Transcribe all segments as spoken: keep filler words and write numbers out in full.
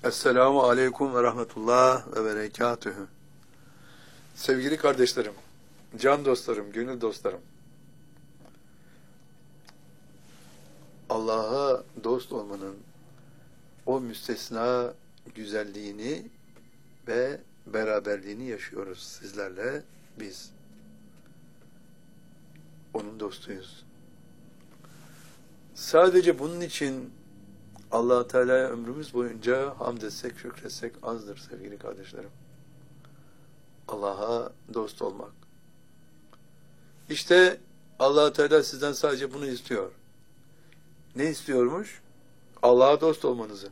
Esselamu Aleyküm ve Rahmetullah ve Berekatühü. Sevgili kardeşlerim, can dostlarım, gönül dostlarım. Allah'a dost olmanın o müstesna güzelliğini ve beraberliğini yaşıyoruz sizlerle biz. Onun dostuyuz. Sadece bunun için Allah Teala'ya ömrümüz boyunca hamd etsek, şükretsek azdır sevgili kardeşlerim. Allah'a dost olmak. İşte Allah Teala sizden sadece bunu istiyor. Ne istiyormuş? Allah'a dost olmanızı.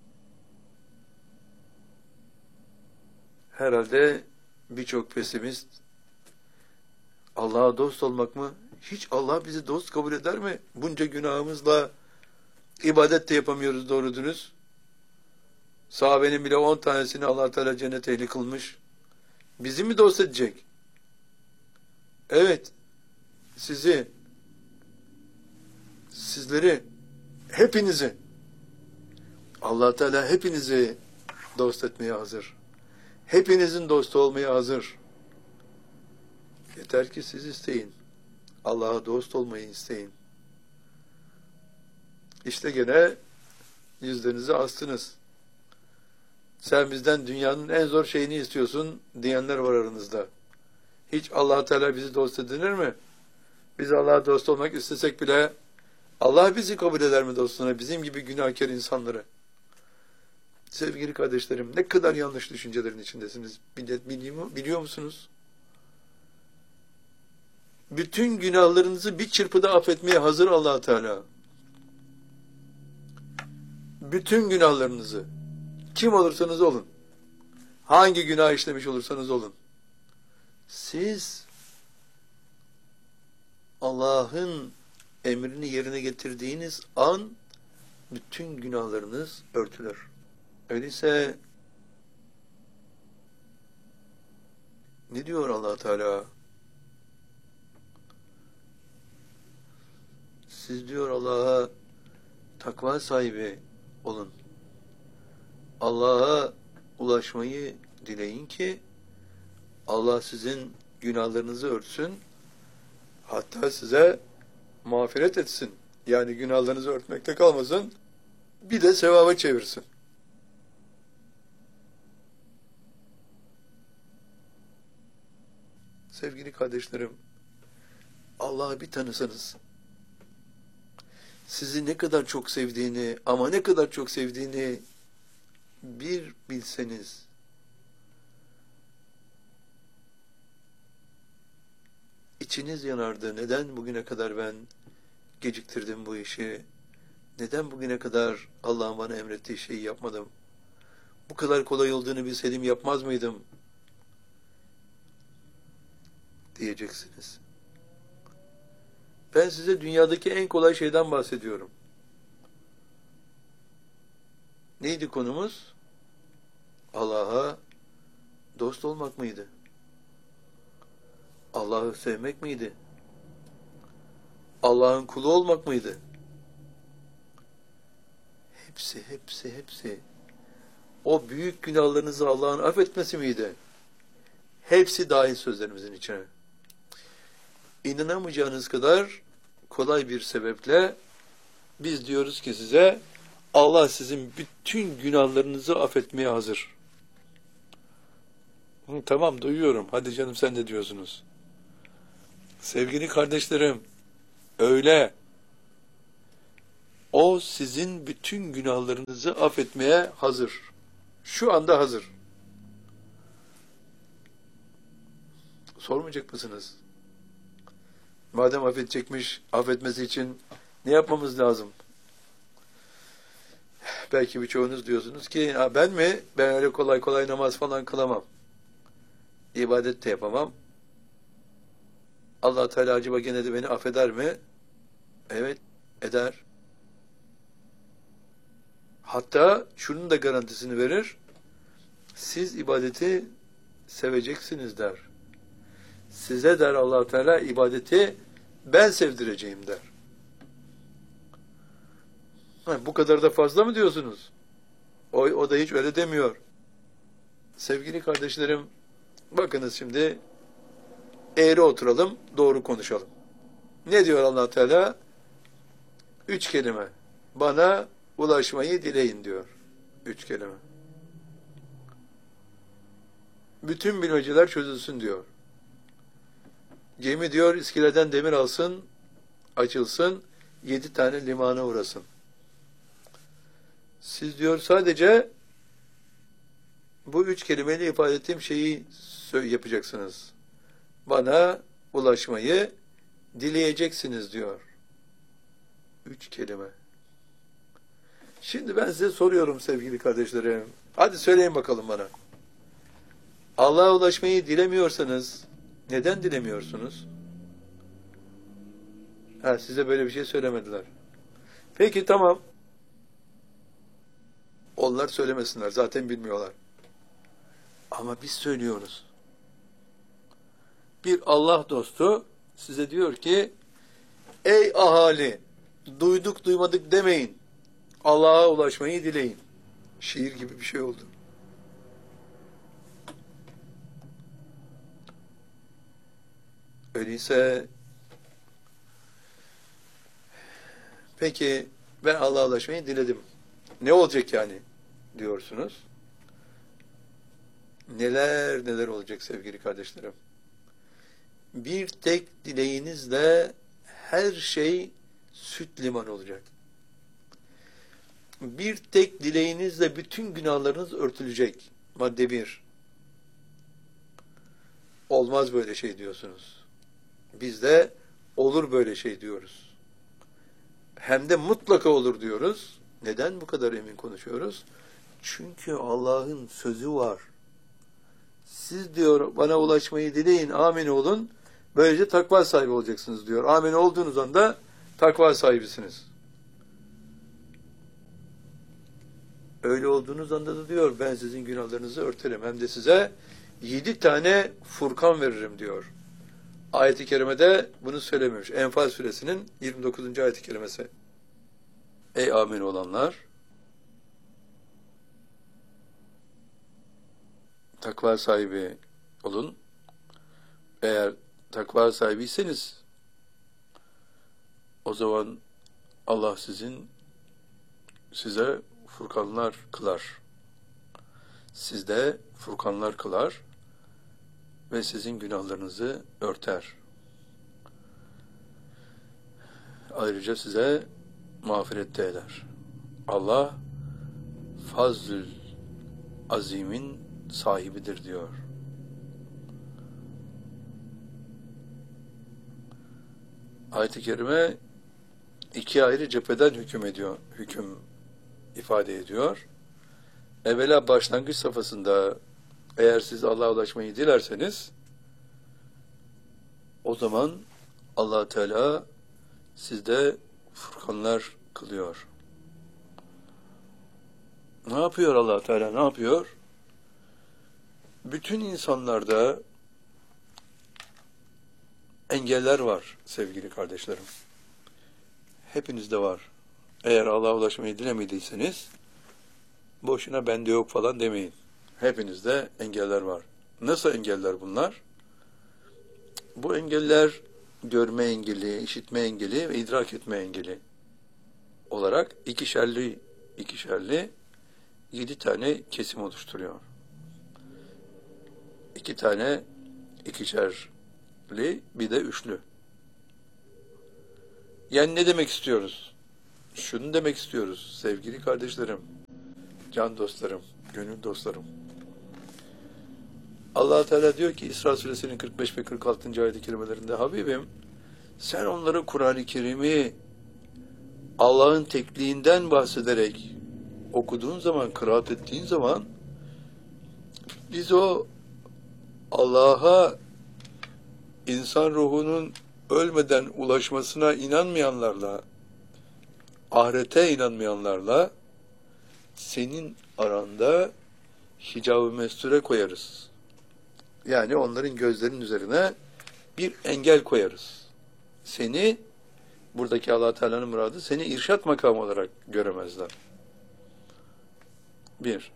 Herhalde birçok pesimist Allah'a dost olmak mı? Hiç Allah bizi dost kabul eder mi? Bunca günahımızla ibadet de yapamıyoruz doğru dürüst. Sahabenin bile on tanesini Allah Teala cennete ehli kılmış. Bizi mi dost edecek? Evet, sizi, sizleri, hepinizi, Allah Teala hepinizi dost etmeye hazır. Hepinizin dostu olmaya hazır. Yeter ki siz isteyin. Allah'a dost olmayı isteyin. İşte gene yüzlerinizi astınız. Sen bizden dünyanın en zor şeyini istiyorsun diyenler var aranızda. Hiç Allah Teala bizi dost edinir mi? Biz Allah'a dost olmak istesek bile Allah bizi kabul eder mi dostuna? Bizim gibi günahkar insanları. Sevgili kardeşlerim, ne kadar yanlış düşüncelerin içindesiniz. Biliyor, biliyor musunuz? Bütün günahlarınızı bir çırpıda affetmeye hazır Allah Teala. Bütün günahlarınızı, kim olursanız olun, hangi günah işlemiş olursanız olun, siz Allah'ın emrini yerine getirdiğiniz an bütün günahlarınız örtülür. Öyleyse ne diyor Allah Teala? Siz diyor Allah'a takva sahibi olun. Allah'a ulaşmayı dileyin ki Allah sizin günahlarınızı örtsün, hatta size mağfiret etsin. Yani günahlarınızı örtmekte kalmasın, bir de sevaba çevirsin. Sevgili kardeşlerim, Allah'ı bir tanısanız, sizi ne kadar çok sevdiğini, ama ne kadar çok sevdiğini bir bilseniz, içiniz yanardı. Neden bugüne kadar ben geciktirdim bu işi? Neden bugüne kadar Allah'ın bana emrettiği şeyi yapmadım? Bu kadar kolay olduğunu bilseydim yapmaz mıydım? Diyeceksiniz. Ben size dünyadaki en kolay şeyden bahsediyorum. Neydi konumuz? Allah'a dost olmak mıydı? Allah'ı sevmek miydi? Allah'ın kulu olmak mıydı? Hepsi, hepsi, hepsi. O büyük günahlarınızı Allah'ın affetmesi miydi? Hepsi dahil sözlerimizin içine. İnanamayacağınız kadar kolay bir sebeple biz diyoruz ki size, Allah sizin bütün günahlarınızı affetmeye hazır. Hı, tamam, duyuyorum. Hadi canım, sen de diyorsunuz. Sevgili kardeşlerim, öyle. O sizin bütün günahlarınızı affetmeye hazır. Şu anda hazır. Sormayacak mısınız? Madem affedecekmiş, affetmesi için ne yapmamız lazım? Belki birçoğunuz diyorsunuz ki, ha ben mi? Ben öyle kolay kolay namaz falan kılamam. İbadet de yapamam. Allah Teala acaba gene de beni affeder mi? Evet, eder. Hatta şunun da garantisini verir. Siz ibadeti seveceksiniz der. Size der Allah Teala, ibadeti ben sevdireceğim der. Ha, bu kadar da fazla mı diyorsunuz? O, o da hiç öyle demiyor. Sevgili kardeşlerim, bakınız şimdi eğri oturalım, doğru konuşalım. Ne diyor Allah Teala? Üç kelime. Bana ulaşmayı dileyin diyor. Üç kelime. Bütün bilmeceler çözülsün diyor. Gemi diyor iskeleden demir alsın, açılsın, yedi tane limana uğrasın. Siz diyor sadece bu üç kelimeyle ifade ettiğim şeyi yapacaksınız. Bana ulaşmayı dileyeceksiniz diyor. Üç kelime. Şimdi ben size soruyorum sevgili kardeşlerim. Hadi söyleyin bakalım bana. Allah'a ulaşmayı dilemiyorsanız neden dilemiyorsunuz? Ha, size böyle bir şey söylemediler. Peki tamam. Onlar söylemesinler. Zaten bilmiyorlar. Ama biz söylüyoruz. Bir Allah dostu size diyor ki ey ahali duyduk duymadık demeyin. Allah'a ulaşmayı dileyin. Şiir gibi bir şey oldu. Öyleyse peki ben Allah'a ulaşmayı diledim. Ne olacak yani diyorsunuz. Neler neler olacak sevgili kardeşlerim. Bir tek dileğinizle her şey süt liman olacak. Bir tek dileğinizle bütün günahlarınız örtülecek. Madde bir. Olmaz böyle şey diyorsunuz. Biz de olur böyle şey diyoruz. Hem de mutlaka olur diyoruz. Neden bu kadar emin konuşuyoruz? Çünkü Allah'ın sözü var. Siz diyor bana ulaşmayı dileyin, amin olun. Böylece takva sahibi olacaksınız diyor. Amin olduğunuz anda takva sahibisiniz. Öyle olduğunuz anda da diyor ben sizin günahlarınızı örterim. Hem de size yedi tane Furkan veririm diyor. Ayet-i kerimede bunu söylememiş. Enfal suresinin yirmi dokuzuncu ayet-i kerimesi. Ey amin olanlar, takva sahibi olun. Eğer takva sahibiyseniz o zaman Allah sizin size furkanlar kılar. Sizde furkanlar kılar ve sizin günahlarınızı örter. Ayrıca size mağfiret de eder. Allah Fazlül Azim'in sahibidir diyor. Ayet-i kerime iki ayrı cepheden hüküm ediyor, hüküm ifade ediyor. Evvela başlangıç safhasında eğer siz Allah'a ulaşmayı dilerseniz o zaman Allah Teala sizde furkanlar kılıyor. Ne yapıyor Allah Teala? Ne yapıyor? Bütün insanlarda engeller var sevgili kardeşlerim. Hepinizde var. Eğer Allah'a ulaşmayı dilemediyseniz boşuna bende yok falan demeyin. Hepinizde engeller var. Nasıl engeller bunlar? Bu engeller görme engeli, işitme engeli ve idrak etme engeli olarak ikişerli ikişerli yedi tane kesim oluşturuyor. İki tane ikişerli bir de üçlü. Yani ne demek istiyoruz? Şunu demek istiyoruz sevgili kardeşlerim, can dostlarım, gönül dostlarım. Allah Teala diyor ki İsra suresinin kırk beş ve kırk altıncı ayet-i kerimelerinde Habibim sen onları Kur'an-ı Kerim'i Allah'ın tekliğinden bahsederek okuduğun zaman, kıraat ettiğin zaman biz o Allah'a insan ruhunun ölmeden ulaşmasına inanmayanlarla, ahirete inanmayanlarla senin aranda hicab-ı mesture koyarız. Yani onların gözlerinin üzerine bir engel koyarız. Seni, buradaki Allah Teala'nın muradı, seni irşat makamı olarak göremezler. Bir.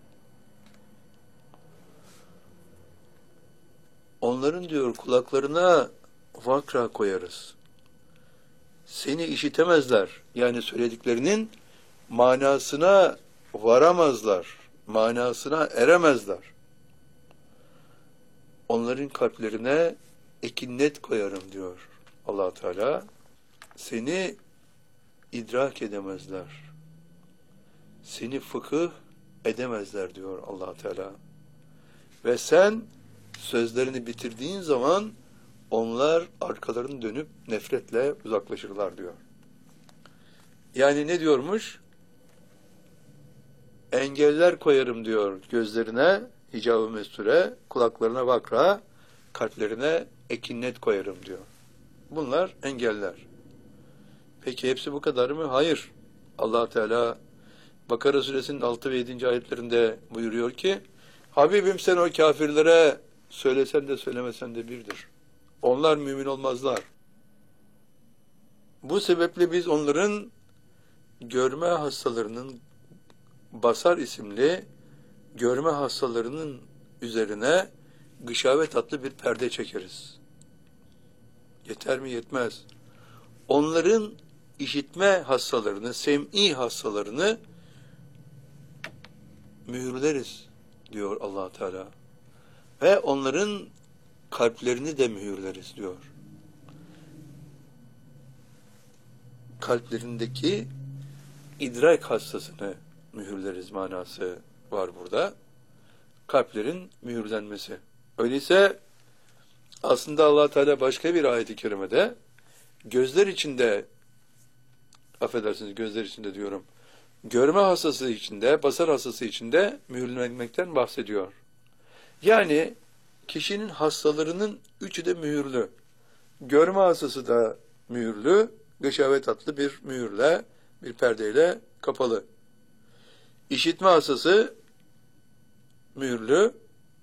Onların diyor kulaklarına vakra koyarız. Seni işitemezler. Yani söylediklerinin manasına varamazlar. Manasına eremezler. Onların kalplerine ekinnet koyarım diyor Allah Teala. Seni idrak edemezler. Seni fıkıh edemezler diyor Allah Teala. Ve sen sözlerini bitirdiğin zaman onlar arkalarını dönüp nefretle uzaklaşırlar diyor. Yani ne diyormuş? Engeller koyarım diyor gözlerine, hicab-ı mesture, kulaklarına vakra, kalplerine ekinnet koyarım diyor. Bunlar engeller. Peki hepsi bu kadar mı? Hayır. Allah Teala Bakara suresinin altı ve yedinci ayetlerinde buyuruyor ki, Habibim sen o kafirlere söylesen de söylemesen de birdir. Onlar mümin olmazlar. Bu sebeple biz onların görme hastalarının basar isimli görme hastalarının üzerine gışavet adlı bir perde çekeriz. Yeter mi? Yetmez. Onların işitme hastalarını, sem'i hastalarını mühürleriz diyor Allah Teala. Ve onların kalplerini de mühürleriz diyor. Kalplerindeki idrak hastasını mühürleriz manası var burada. Kalplerin mühürlenmesi. Öyleyse aslında Allah Teala başka bir ayet-i kerimede gözler içinde, affedersiniz gözler içinde diyorum, görme hastası içinde, basar hastası içinde mühürlenmekten bahsediyor. Yani kişinin hastalarının üçü de mühürlü. Görme hastası da mühürlü, gışavet adlı bir mühürle, bir perdeyle kapalı. İşitme hastası mühürlü,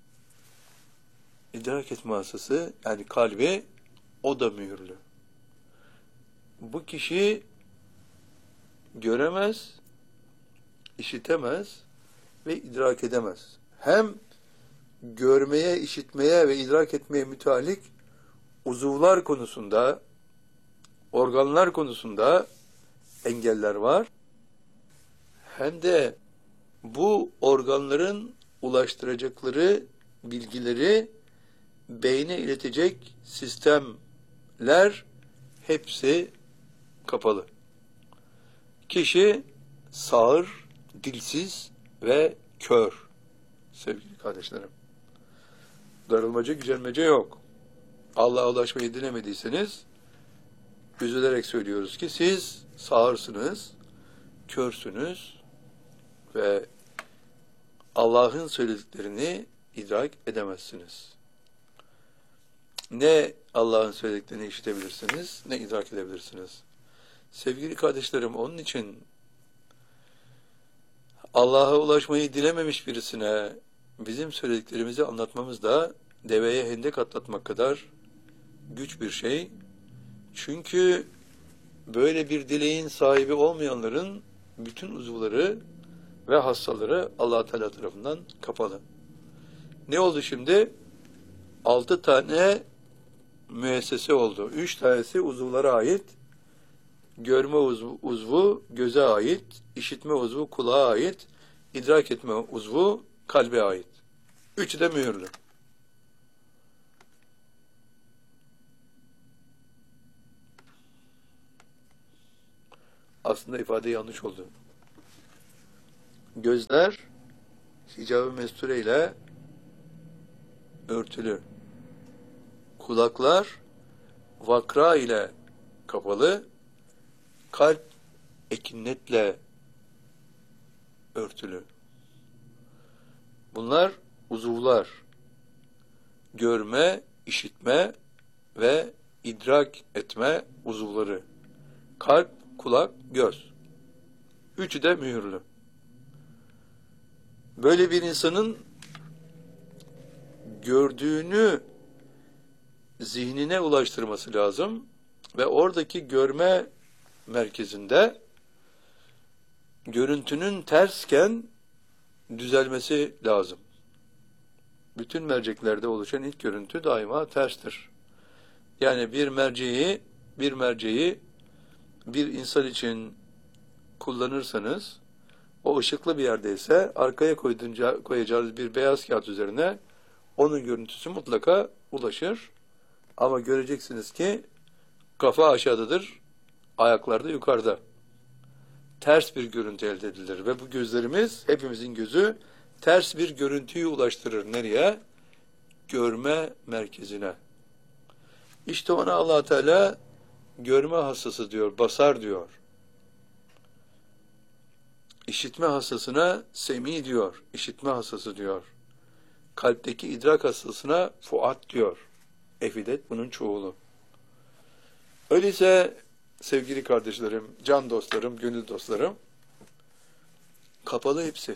idrak etme hastası yani kalbi o da mühürlü. Bu kişi göremez, işitemez ve idrak edemez. Hem görmeye, işitmeye ve idrak etmeye müteallik uzuvlar konusunda, organlar konusunda engeller var. Hem de bu organların ulaştıracakları bilgileri beyne iletecek sistemler hepsi kapalı. Kişi sağır, dilsiz ve kör. Sevgili kardeşlerim. Darılmaca, gücenmece yok. Allah'a ulaşmayı dilemediyseniz üzülerek söylüyoruz ki siz sağırsınız, körsünüz ve Allah'ın söylediklerini idrak edemezsiniz. Ne Allah'ın söylediklerini işitebilirsiniz, ne idrak edebilirsiniz. Sevgili kardeşlerim, onun için Allah'a ulaşmayı dilememiş birisine bizim söylediklerimizi anlatmamız da deveye hendek atlatmak kadar güç bir şey. Çünkü böyle bir dileğin sahibi olmayanların bütün uzuvları ve hastaları Allah Teala tarafından kapalı. Ne oldu şimdi? Altı tane müessese oldu. Üç tanesi uzuvlara ait. Görme uzvu, uzvu göze ait. İşitme uzvu kulağa ait. İdrak etme uzvu kalbe ait. Üçü de mühürlü. Aslında ifade yanlış oldu. Gözler hicab-ı mesture ile örtülü. Kulaklar vakra ile kapalı. Kalp ekinnetle örtülü. Bunlar uzuvlar. Görme, işitme ve idrak etme uzuvları. Kalp, kulak, göz. Üçü de mühürlü. Böyle bir insanın gördüğünü zihnine ulaştırması lazım ve oradaki görme merkezinde görüntünün tersken düzelmesi lazım. Bütün merceklerde oluşan ilk görüntü daima terstir. Yani bir merceği, bir merceği bir insan için kullanırsanız, o ışıklı bir yerdeyse arkaya koyduğunca, koyacağınız bir beyaz kağıt üzerine onun görüntüsü mutlaka ulaşır. Ama göreceksiniz ki kafa aşağıdadır, ayaklar da yukarıda. Ters bir görüntü elde edilir ve bu gözlerimiz, hepimizin gözü ters bir görüntüyü ulaştırır. Nereye? Görme merkezine. İşte ona Allah Teala görme hastası diyor, basar diyor. İşitme hastasına semi diyor, işitme hastası diyor. Kalpteki idrak hastasına fuat diyor. Efidet bunun çoğulu. Öyleyse sevgili kardeşlerim, can dostlarım, gönül dostlarım, kapalı hepsi.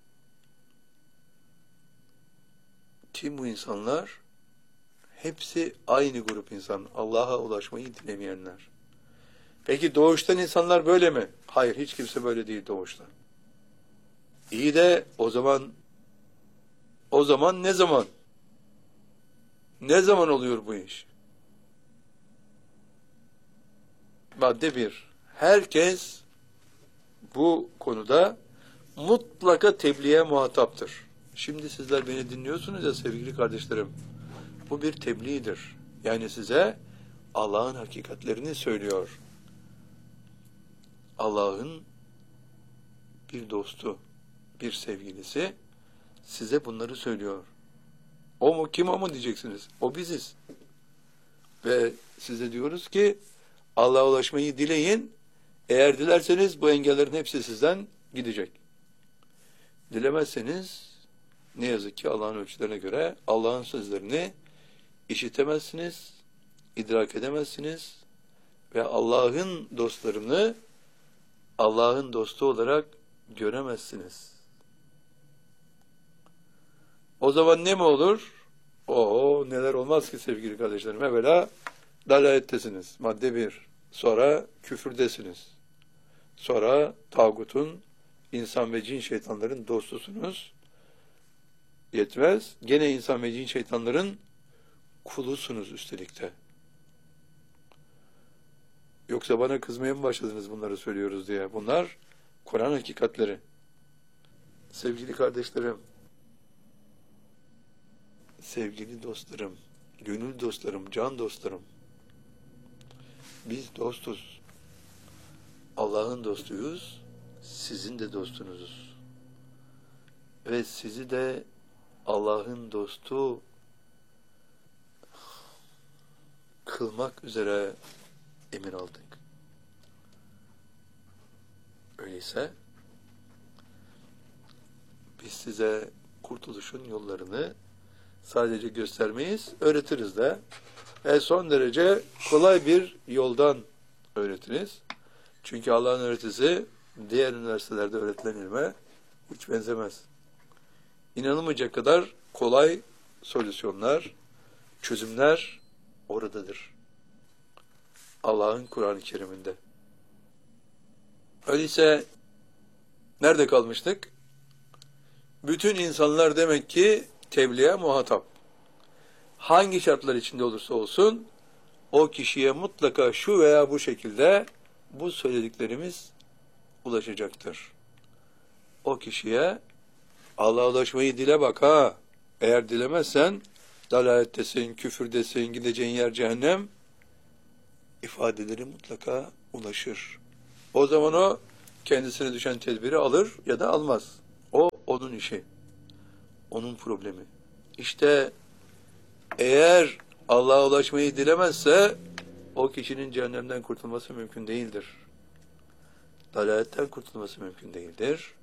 Kim bu insanlar? Hepsi aynı grup insan. Allah'a ulaşmayı dilemeyenler. Peki doğuştan insanlar böyle mi? Hayır, hiç kimse böyle değil doğuştan. İyi de o zaman o zaman ne zaman? Ne zaman oluyor bu iş? Madde bir. Herkes bu konuda mutlaka tebliğe muhataptır. Şimdi sizler beni dinliyorsunuz ya sevgili kardeşlerim. Bu bir tebliğdir. Yani size Allah'ın hakikatlerini söylüyor. Allah'ın bir dostu, bir sevgilisi size bunları söylüyor. O mu, kim o mu diyeceksiniz. O biziz. Ve size diyoruz ki Allah'a ulaşmayı dileyin. Eğer dilerseniz bu engellerin hepsi sizden gidecek. Dilemezseniz ne yazık ki Allah'ın ölçülerine göre Allah'ın sözlerini işitemezsiniz, idrak edemezsiniz ve Allah'ın dostlarını Allah'ın dostu olarak göremezsiniz. O zaman ne mi olur? Oo, neler olmaz ki sevgili kardeşlerim. Evvela dalalettesiniz. Madde bir. Sonra küfürdesiniz. Sonra tağutun, insan ve cin şeytanların dostusunuz. Yetmez. Gene insan ve cin şeytanların kulusunuz üstelik de. Yoksa bana kızmaya mı başladınız bunları söylüyoruz diye. Bunlar Kur'an hakikatleri. Sevgili kardeşlerim, sevgili dostlarım, gönül dostlarım, can dostlarım, biz dostuz. Allah'ın dostuyuz, sizin de dostunuzuz. Ve sizi de Allah'ın dostu kılmak üzere emir aldık. Öyleyse biz size kurtuluşun yollarını sadece göstermeyiz, öğretiriz de. Ve son derece kolay bir yoldan öğretiniz. Çünkü Allah'ın öğretisi diğer üniversitelerde öğretilen ilme hiç benzemez. İnanılmayacak kadar kolay solüsyonlar, çözümler oradadır. Allah'ın Kur'an-ı Kerim'inde. Öyleyse nerede kalmıştık? Bütün insanlar demek ki tebliğe muhatap. Hangi şartlar içinde olursa olsun o kişiye mutlaka şu veya bu şekilde bu söylediklerimiz ulaşacaktır. O kişiye Allah'a ulaşmayı dile bak ha. Eğer dilemezsen dalalettesin, küfürdesin, gideceğin yer cehennem ifadeleri mutlaka ulaşır. O zaman o kendisine düşen tedbiri alır ya da almaz. O onun işi. Onun problemi. İşte eğer Allah'a ulaşmayı dilemezse o kişinin cehennemden kurtulması mümkün değildir. Dalaletten kurtulması mümkün değildir.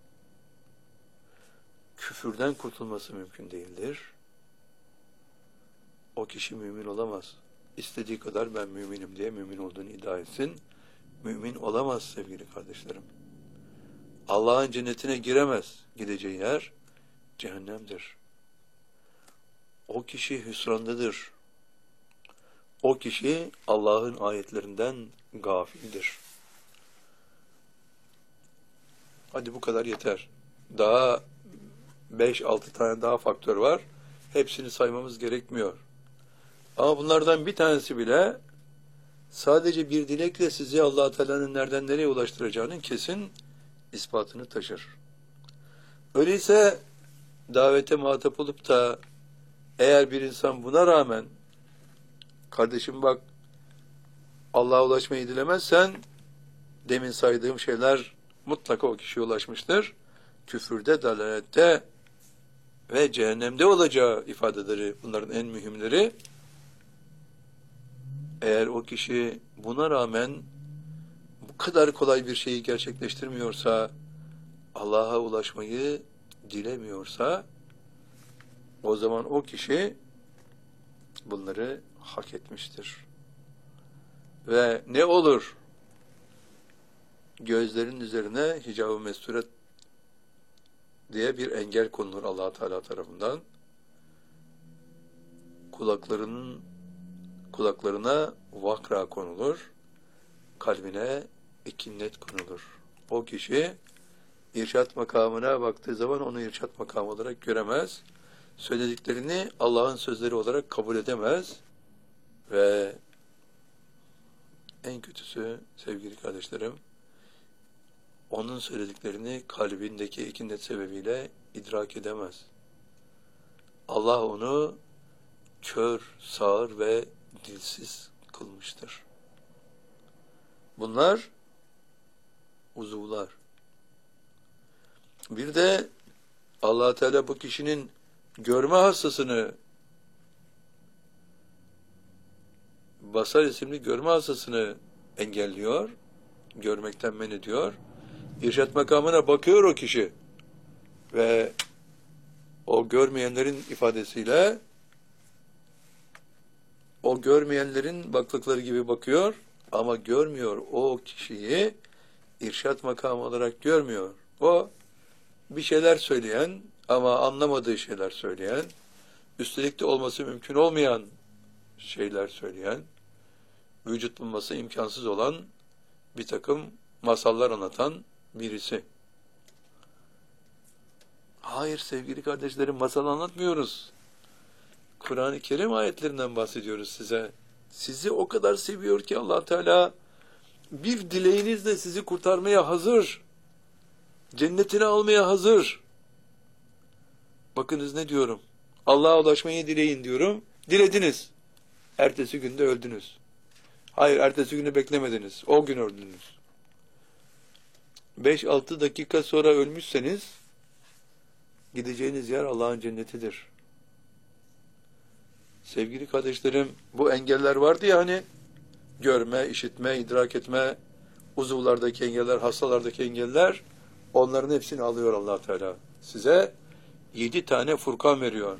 Küfürden kurtulması mümkün değildir. O kişi mümin olamaz. İstediği kadar ben müminim diye mümin olduğunu iddia etsin. Mümin olamaz sevgili kardeşlerim. Allah'ın cennetine giremez. Gideceği yer cehennemdir. O kişi hüsrandadır. O kişi Allah'ın ayetlerinden gafildir. Hadi bu kadar yeter. Daha beş altı tane daha faktör var. Hepsini saymamız gerekmiyor. Ama bunlardan bir tanesi bile sadece bir dilekle sizi Allah-u Teala'nın nereden nereye ulaştıracağının kesin ispatını taşır. Öyleyse davete muhatap olup da eğer bir insan buna rağmen kardeşim bak Allah'a ulaşmayı dilemezsen demin saydığım şeyler mutlaka o kişiye ulaşmıştır. Küfürde, dalalette ve cehennemde olacağı ifadeleri bunların en mühimleri. Eğer o kişi buna rağmen bu kadar kolay bir şeyi gerçekleştirmiyorsa, Allah'a ulaşmayı dilemiyorsa, o zaman o kişi bunları hak etmiştir. Ve ne olur? Gözlerin üzerine hicab-ı mesturet diye bir engel konulur Allah Teala tarafından. Kulaklarının kulaklarına vakra konulur. Kalbine ikinnet konulur. O kişi irşat makamına baktığı zaman onu irşat makamı olarak göremez. Söylediklerini Allah'ın sözleri olarak kabul edemez. Ve en kötüsü sevgili kardeşlerim, onun söylediklerini kalbindeki ikinnet sebebiyle idrak edemez. Allah onu kör, sağır ve dilsiz kılmıştır. Bunlar uzuvlar. Bir de Allah Teala bu kişinin görme hassasını, basar isimli görme hassasını engelliyor, görmekten men ediyor. İrşat makamına bakıyor o kişi ve o görmeyenlerin ifadesiyle o görmeyenlerin baktıkları gibi bakıyor ama görmüyor, o kişiyi irşat makamı olarak görmüyor. O bir şeyler söyleyen ama anlamadığı şeyler söyleyen, üstelik de olması mümkün olmayan şeyler söyleyen, vücut bulması imkansız olan bir takım masallar anlatan birisi. Hayır sevgili kardeşlerim, masal anlatmıyoruz. Kur'an-ı Kerim ayetlerinden bahsediyoruz size. Sizi o kadar seviyor ki Allah Teala bir dileğinizle sizi kurtarmaya hazır. Cennetine almaya hazır. Bakınız ne diyorum. Allah'a ulaşmayı dileyin diyorum. Dilediniz. Ertesi günde öldünüz. Hayır, ertesi günü beklemediniz. O gün öldünüz. beş altı dakika sonra ölmüşseniz gideceğiniz yer Allah'ın cennetidir. Sevgili kardeşlerim, bu engeller vardı ya hani, görme, işitme, idrak etme, uzuvlardaki engeller, hastalardaki engeller, onların hepsini alıyor Allah Teala. Size yedi tane Furkan veriyor.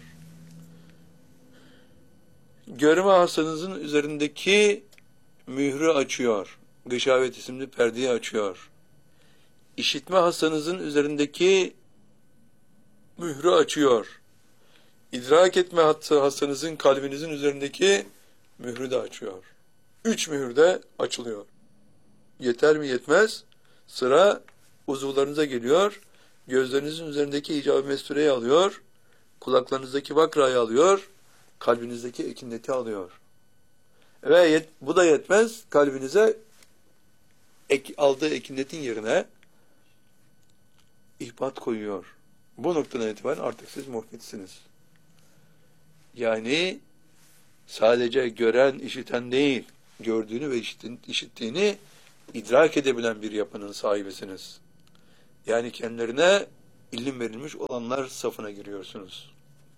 Görme hastanızın üzerindeki mührü açıyor. Gışavet isimli perdeyi açıyor. İşitme hastanızın üzerindeki mührü açıyor. İdrak etme hastanızın, kalbinizin üzerindeki mührü de açıyor. Üç mühür de açılıyor. Yeter mi yetmez? Sıra uzuvlarınıza geliyor. Gözlerinizin üzerindeki icab-ı mestureyi alıyor. Kulaklarınızdaki vakrayı alıyor. Kalbinizdeki ekinneti alıyor. Ve yet, bu da yetmez. Kalbinize ek, aldığı ekinnetin yerine ihbat koyuyor. Bu noktadan itibaren artık siz muhbitsiniz. Yani sadece gören, işiten değil, gördüğünü ve işittiğini idrak edebilen bir yapının sahibisiniz. Yani kendilerine ilim verilmiş olanlar safına giriyorsunuz.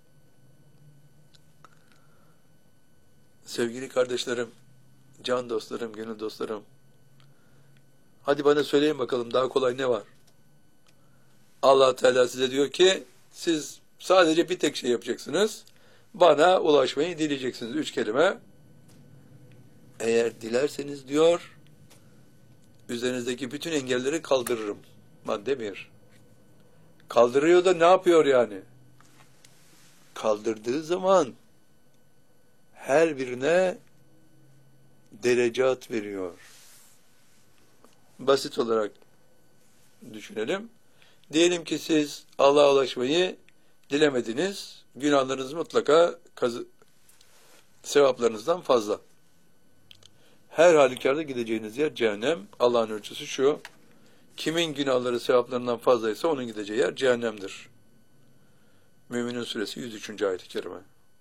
Sevgili kardeşlerim, can dostlarım, gönül dostlarım, hadi bana söyleyin bakalım daha kolay ne var? Allah Teala size diyor ki, siz sadece bir tek şey yapacaksınız, bana ulaşmayı dileyeceksiniz. Üç kelime. Eğer dilerseniz diyor, üzerinizdeki bütün engelleri kaldırırım. Madde bir. Kaldırıyor da ne yapıyor yani? Kaldırdığı zaman her birine derecat veriyor. Basit olarak düşünelim. Diyelim ki siz Allah'a ulaşmayı Dilemediniz, günahlarınız mutlaka kazı, sevaplarınızdan fazla. Her halükarda gideceğiniz yer cehennem. Allah'ın ölçüsü şu: kimin günahları sevaplarından fazlaysa onun gideceği yer cehennemdir. Mü'minun suresi yüz üçüncü ayet-i kerime.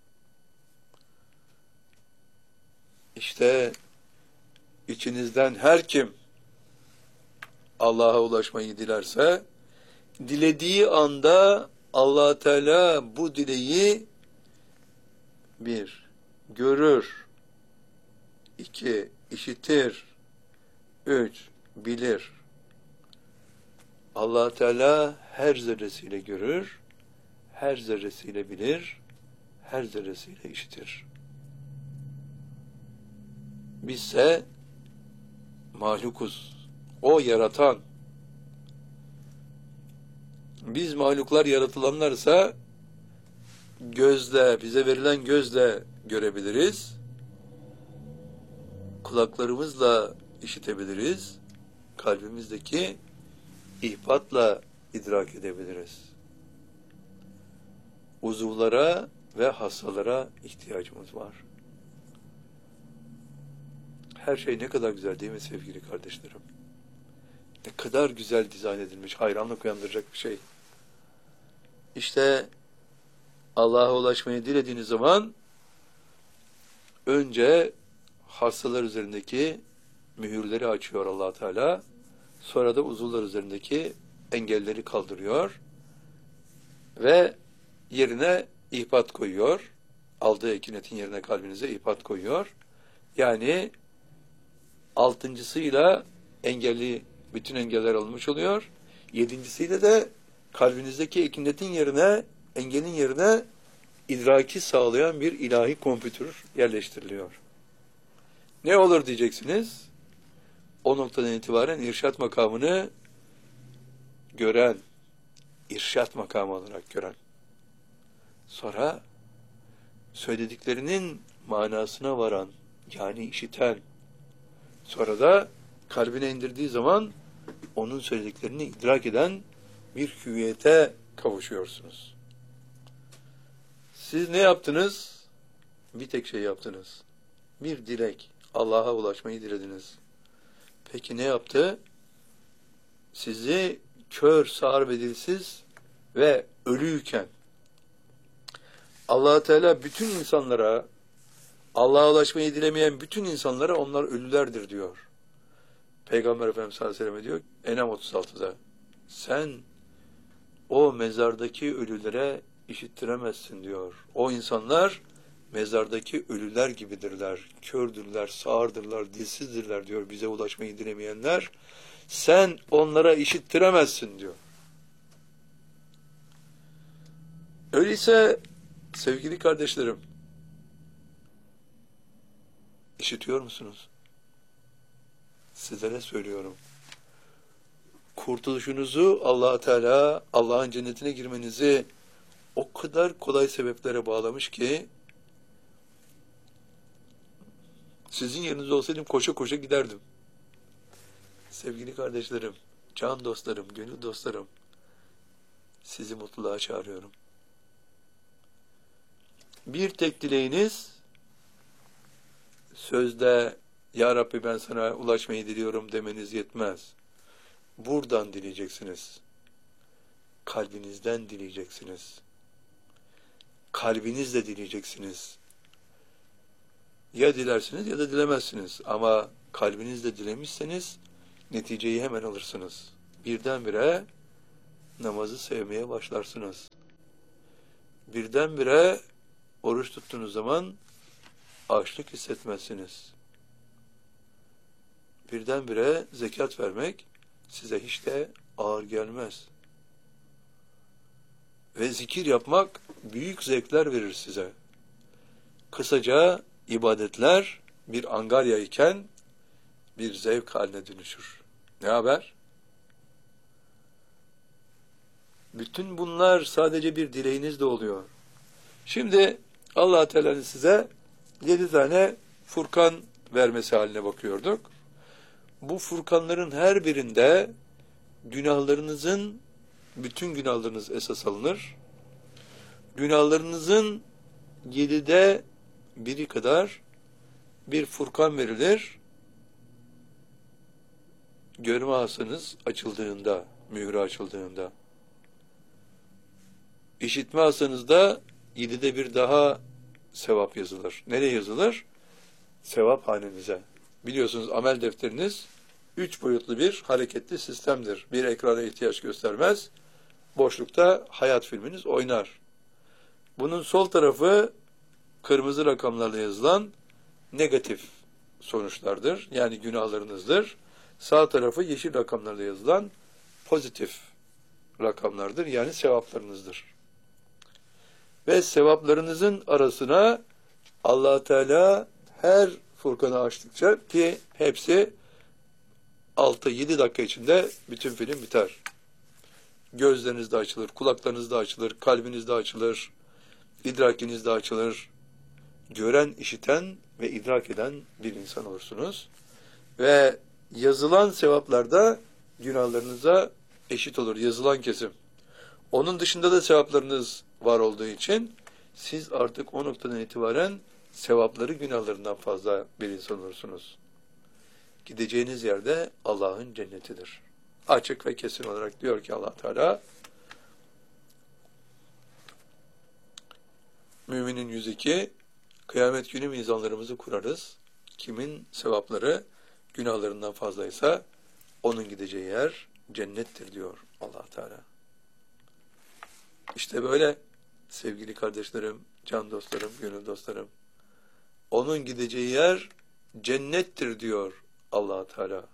İşte içinizden her kim Allah'a ulaşmayı dilerse, dilediği anda Allah Teala bu dileği bir, görür, iki, işitir, üç, bilir. Allah Teala her zerresiyle görür, her zerresiyle bilir, her zerresiyle işitir. Bizse mahlukuz. O yaratan. Biz mahluklar yaratılanlarsa gözle, bize verilen gözle görebiliriz. Kulaklarımızla işitebiliriz. Kalbimizdeki ihbatla idrak edebiliriz. Uzuvlara ve hassalara ihtiyacımız var. Her şey ne kadar güzel değil mi sevgili kardeşlerim? Ne kadar güzel dizayn edilmiş, hayranlık uyandıracak bir şey. İşte Allah'a ulaşmayı dilediğiniz zaman önce hassalar üzerindeki mühürleri açıyor Allah Teala. Sonra da uzuvlar üzerindeki engelleri kaldırıyor ve yerine ihbat koyuyor. Aldığı ekinetin yerine kalbinize ihbat koyuyor. Yani altıncısıyla engelli, bütün engeller alınmış oluyor. Yedincisiyle de kalbinizdeki ekinetin yerine, engelin yerine idraki sağlayan bir ilahi kompütür yerleştiriliyor. Ne olur diyeceksiniz? O noktadan itibaren irşat makamını gören, irşat makamı olarak gören, sonra söylediklerinin manasına varan, yani işiten, sonra da kalbine indirdiği zaman onun söylediklerini idrak eden bir hüviyete kavuşuyorsunuz. Siz ne yaptınız? Bir tek şey yaptınız. Bir dilek. Allah'a ulaşmayı dilediniz. Peki ne yaptı? Sizi kör, sağır ve dilsiz ve ölüyken Allah Teala bütün insanlara, Allah'a ulaşmayı dilemeyen bütün insanlara onlar ölülerdir diyor. Peygamber Efendimiz sallallahu aleyhi ve sellem diyor Enam otuz altıda, sen o mezardaki ölülere işittiremezsin diyor. O insanlar mezardaki ölüler gibidirler, kördürler, sağırdırlar, dilsizdirler diyor bize ulaşmayı dilemeyenler. Sen onlara işittiremezsin diyor. Öyleyse sevgili kardeşlerim, işitiyor musunuz? Sizlere söylüyorum. Kurtuluşunuzu Allah Teala, Allah'ın cennetine girmenizi o kadar kolay sebeplere bağlamış ki, sizin yerinizde olsaydım koşa koşa giderdim. Sevgili kardeşlerim, can dostlarım, gönül dostlarım, sizi mutluluğa çağırıyorum. Bir tek dileğiniz, sözde Ya Rabbi ben sana ulaşmayı diliyorum demeniz yetmez. Buradan dileyeceksiniz. Kalbinizden dileyeceksiniz. Kalbinizle dileyeceksiniz. Ya dilersiniz ya da dilemezsiniz. Ama kalbinizle dilemişseniz neticeyi hemen alırsınız. Birdenbire namazı sevmeye başlarsınız. Birdenbire oruç tuttuğunuz zaman açlık hissetmezsiniz. Birdenbire zekat vermek size hiç de ağır gelmez. Ve zikir yapmak büyük zevkler verir size. Kısaca ibadetler bir angarya iken bir zevk haline dönüşür. Ne haber? Bütün bunlar sadece bir dileğinizle oluyor. Şimdi Allah Teala'nın size yedi tane Furkan vermesi haline bakıyorduk. Bu Furkanların her birinde günahlarınızın, bütün günahlarınız esas alınır. günahlarınızın yedide biri kadar bir Furkan verilir. Görme hasanız açıldığında, mührü açıldığında. İşitme hasanızda yedide bir daha sevap yazılır. Nereye yazılır? Sevap hanenize. Biliyorsunuz amel defteriniz üç boyutlu bir hareketli sistemdir. Bir ekrana ihtiyaç göstermez. Boşlukta hayat filminiz oynar. Bunun sol tarafı kırmızı rakamlarla yazılan negatif sonuçlardır. Yani günahlarınızdır. Sağ tarafı yeşil rakamlarla yazılan pozitif rakamlardır. Yani sevaplarınızdır. Ve sevaplarınızın arasına Allah Teala her Furkan'ı açtıkça, ki hepsi altı yedi dakika içinde bütün film biter. Gözleriniz de açılır, kulaklarınız da açılır, kalbiniz de açılır, idrakiniz de açılır. Gören, işiten ve idrak eden bir insan olursunuz. Ve yazılan sevaplar da günahlarınıza eşit olur, yazılan kesim. Onun dışında da sevaplarınız var olduğu için siz artık o noktadan itibaren sevapları günahlarından fazla bir insan olursunuz. Gideceğiniz yerde Allah'ın cennetidir. Açık ve kesin olarak diyor ki Allah Teala, Müminin yüz iki, kıyamet günü mizanlarımızı kurarız. Kimin sevapları günahlarından fazlaysa onun gideceği yer cennettir diyor Allah Teala. İşte böyle sevgili kardeşlerim, can dostlarım, gönül dostlarım. Onun gideceği yer cennettir diyor Allah Teala.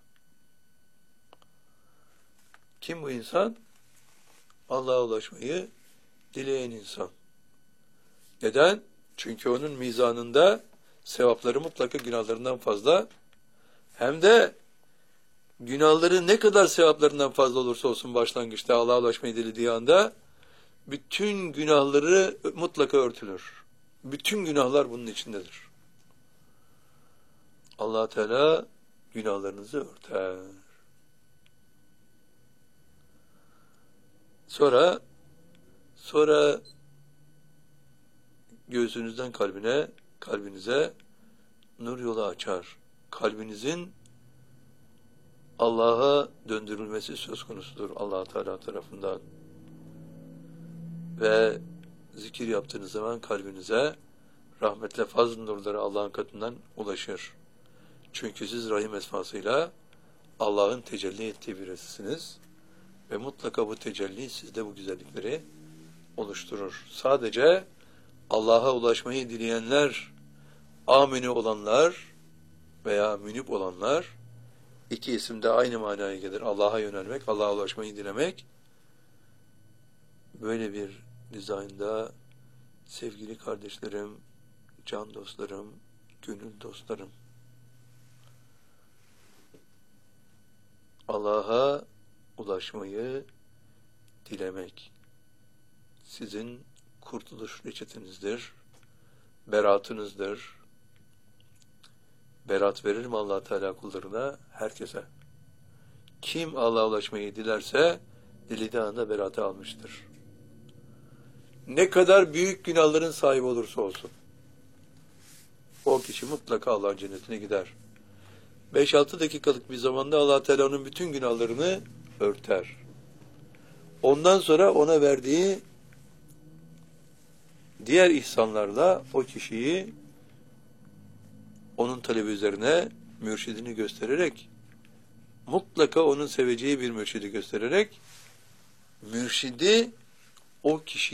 Kim bu insan? Allah'a ulaşmayı dileyen insan. Neden? Çünkü onun mizanında sevapları mutlaka günahlarından fazla. Hem de günahları ne kadar sevaplarından fazla olursa olsun başlangıçta Allah'a ulaşmayı dilediği anda bütün günahları mutlaka örtülür. Bütün günahlar bunun içindedir. Allah Teala günahlarınızı örter. Sonra sonra göğsünüzden kalbine, kalbinize nur yolu açar. Kalbinizin Allah'a döndürülmesi söz konusudur Allah Teala tarafından. Ve zikir yaptığınız zaman kalbinize rahmetle fazl nurları Allah'ın katından ulaşır. Çünkü siz Rahim esmasıyla Allah'ın tecelli ettiği birisiniz ve mutlaka bu tecelli sizde bu güzellikleri oluşturur. Sadece Allah'a ulaşmayı dileyenler, amini olanlar veya münip olanlar, iki isim de aynı manaya gelir. Allah'a yönelmek, Allah'a ulaşmayı dilemek. Böyle bir dizaynda sevgili kardeşlerim, can dostlarım, gönül dostlarım, Allah'a ulaşmayı dilemek sizin kurtuluş reçetenizdir, beratınızdır. Berat verir mi Allah Teala kullarına? Herkese. Kim Allah'a ulaşmayı dilerse dilediği anda beratı almıştır. Ne kadar büyük günahların sahibi olursa olsun. O kişi mutlaka Allah'ın cennetine gider. beş altı dakikalık bir zamanda Allah Teala'nın bütün günahlarını örter. Ondan sonra ona verdiği diğer ihsanlarla o kişiyi onun talebi üzerine mürşidini göstererek, mutlaka onun seveceği bir mürşidi göstererek, mürşidi o kişi